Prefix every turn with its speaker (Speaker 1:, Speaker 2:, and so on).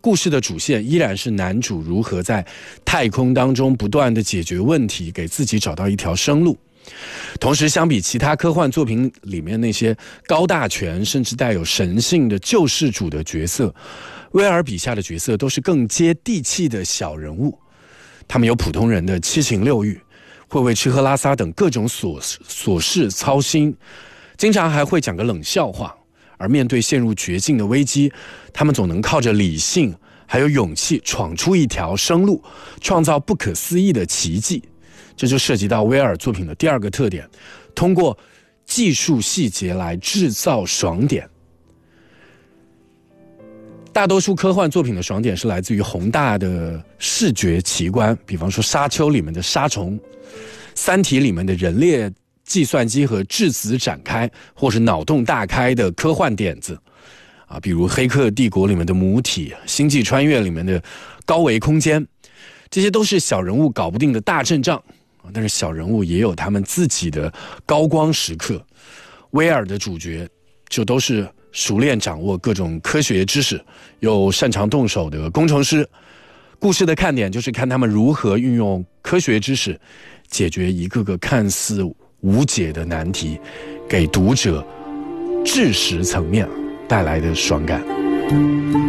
Speaker 1: 故事的主线依然是男主如何在太空当中不断的解决问题，给自己找到一条生路。同时，相比其他科幻作品里面那些高大全甚至带有神性的救世主的角色，威尔笔下的角色都是更接地气的小人物。他们有普通人的七情六欲，会为吃喝拉撒等各种琐事操心，经常还会讲个冷笑话。而面对陷入绝境的危机，他们总能靠着理性还有勇气闯出一条生路，创造不可思议的奇迹。这就涉及到威尔作品的第二个特点，通过技术细节来制造爽点。大多数科幻作品的爽点是来自于宏大的视觉奇观，比方说《沙丘》里面的沙虫，《三体》里面的人列计算机和质子展开，或是脑洞大开的科幻点子比如《黑客帝国》里面的母体，《星际穿越》里面的高维空间，这些都是小人物搞不定的大阵仗。但是小人物也有他们自己的高光时刻，威尔的主角就都是熟练掌握各种科学知识又擅长动手的工程师。故事的看点就是看他们如何运用科学知识解决一个个看似无解的难题，给读者知识层面带来的爽感。